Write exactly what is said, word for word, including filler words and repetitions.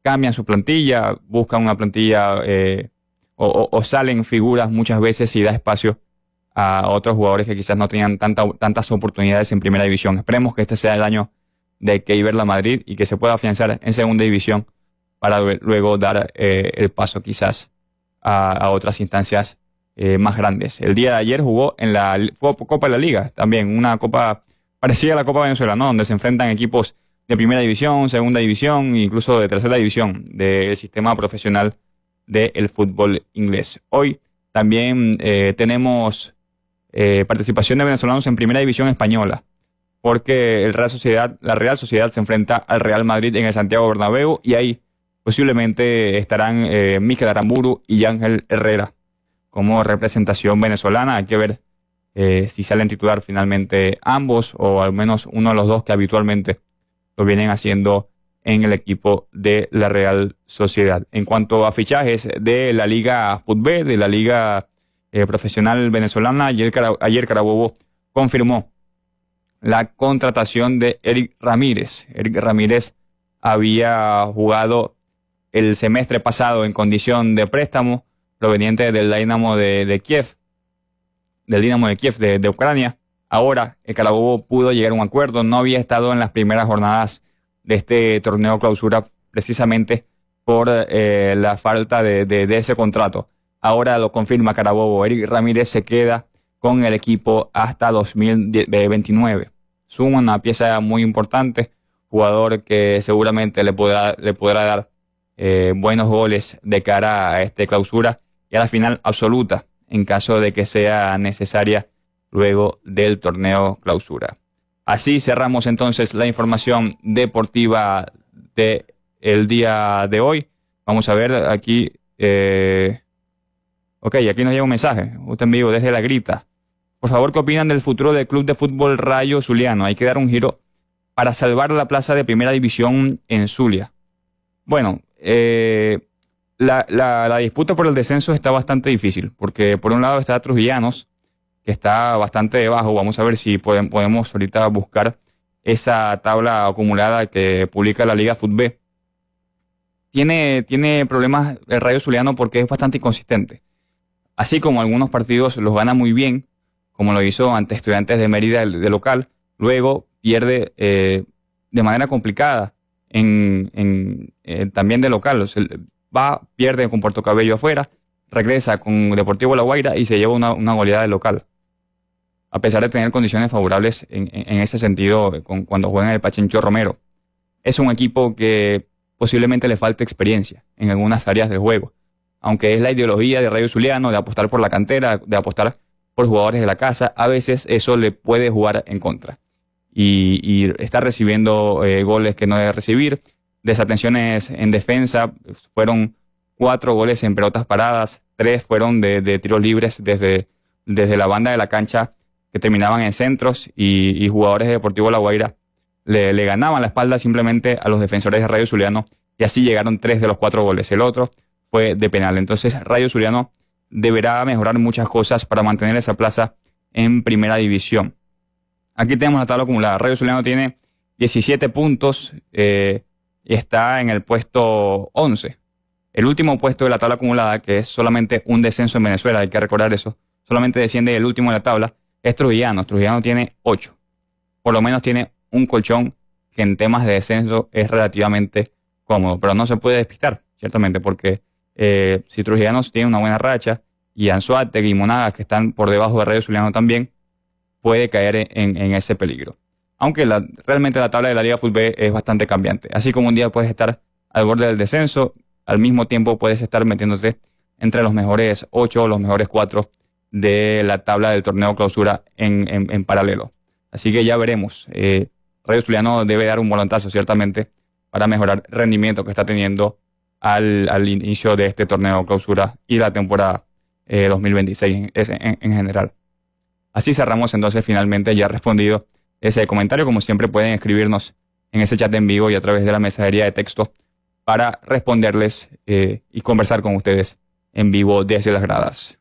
cambian su plantilla, buscan una plantilla eh, o, o, o salen figuras muchas veces y da espacio a otros jugadores que quizás no tenían tanta, tantas oportunidades en primera división. Esperemos que este sea el año de Keiber Lamadrid y que se pueda afianzar en segunda división para luego dar eh, el paso quizás a, a otras instancias eh, más grandes. El día de ayer jugó en la fue Copa de la Liga, también una copa parecida a la Copa Venezuela, ¿no? Donde se enfrentan equipos de primera división, segunda división, incluso de tercera división del sistema profesional del fútbol inglés. Hoy también eh, tenemos eh, participación de venezolanos en primera división española, porque el Real Sociedad, la Real Sociedad se enfrenta al Real Madrid en el Santiago Bernabéu y ahí posiblemente estarán eh, Mikel Aramburu y Ángel Herrera como representación venezolana. Hay que ver eh, si salen titular finalmente ambos o al menos uno de los dos que habitualmente lo vienen haciendo en el equipo de la Real Sociedad. En cuanto a fichajes de la Liga Fútbol, de la Liga eh, Profesional Venezolana, ayer, ayer Carabobo confirmó la contratación de Eric Ramírez. Eric Ramírez había jugado el semestre pasado en condición de préstamo proveniente del Dinamo de, de Kiev, del Dinamo de Kiev de, de Ucrania. Ahora el Carabobo pudo llegar a un acuerdo, no había estado en las primeras jornadas de este torneo clausura precisamente por eh, la falta de, de, de ese contrato. Ahora lo confirma Carabobo, Eric Ramírez se queda con el equipo hasta dos mil veintinueve. Suma una pieza muy importante, jugador que seguramente le podrá, le podrá dar eh, buenos goles de cara a este clausura y a la final absoluta en caso de que sea necesaria luego del torneo clausura. Así cerramos entonces la información deportiva del día de hoy. Vamos a ver aquí. Eh, ok, aquí nos llega un mensaje. Usted en vivo desde La Grita. Por favor, ¿qué opinan del futuro del Club de Fútbol Rayo Zuliano? Hay que dar un giro para salvar la plaza de primera división en Zulia. Bueno, eh, la, la, la disputa por el descenso está bastante difícil, porque por un lado está Trujillanos, que está bastante debajo. Vamos a ver si podemos, podemos ahorita buscar esa tabla acumulada que publica la Liga Fútbol. Tiene, tiene problemas el Rayo Zuliano porque es bastante inconsistente. Así como algunos partidos los gana muy bien, como lo hizo ante Estudiantes de Mérida de, de local, luego pierde eh, de manera complicada en, en, eh, también de local. O sea, va, pierde con Puerto Cabello afuera, regresa con Deportivo La Guaira y se lleva una, una goleada de local. A pesar de tener condiciones favorables en, en, en ese sentido con, cuando juega en el Pachencho Romero. Es un equipo que posiblemente le falte experiencia en algunas áreas del juego. Aunque es la ideología de Rayo Zuliano de apostar por la cantera, de apostar por jugadores de la casa, a veces eso le puede jugar en contra. Y, y está recibiendo eh, goles que no debe recibir. Desatenciones en defensa, fueron cuatro goles en pelotas paradas, tres fueron de, de tiros libres desde, desde la banda de la cancha que terminaban en centros y, y jugadores de Deportivo La Guaira le, le ganaban la espalda simplemente a los defensores de Rayo Zuliano y así llegaron tres de los cuatro goles. El otro fue de penal. Entonces Rayo Zuliano deberá mejorar muchas cosas para mantener esa plaza en primera división. Aquí tenemos la tabla acumulada. Rayo Zuliano tiene diecisiete puntos eh, y está en el puesto once. El último puesto de la tabla acumulada, que es solamente un descenso en Venezuela, hay que recordar eso, solamente desciende el último de la tabla, es Trujillano. Trujillano tiene ocho. Por lo menos tiene un colchón que en temas de descenso es relativamente cómodo, pero no se puede despistar, ciertamente, porque Eh, si Trujillanos tiene una buena racha y Anzoátegui y Monagas, que están por debajo de Rayo Zuliano también, puede caer en, en ese peligro. Aunque la, realmente la tabla de la Liga Fútbol es bastante cambiante. Así como un día puedes estar al borde del descenso, al mismo tiempo puedes estar metiéndote entre los mejores ocho o los mejores cuatro de la tabla del torneo clausura en, en, en paralelo. Así que ya veremos. Eh, Rayo Zuliano debe dar un volantazo ciertamente para mejorar el rendimiento que está teniendo Al, al inicio de este torneo clausura y la temporada eh, dos mil veintiséis en, en, en general. Así cerramos entonces finalmente ya respondido ese comentario. Como siempre pueden escribirnos en ese chat en vivo y a través de la mensajería de texto para responderles eh, y conversar con ustedes en vivo desde las gradas.